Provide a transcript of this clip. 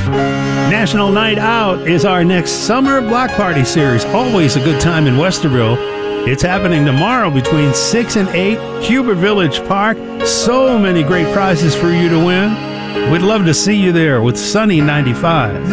National Night Out is our next summer block party series. Always a good time in Westerville. It's happening tomorrow between 6 and 8, Huber Village Park. So many great prizes for you to win. We'd love to see you there with Sunny 95.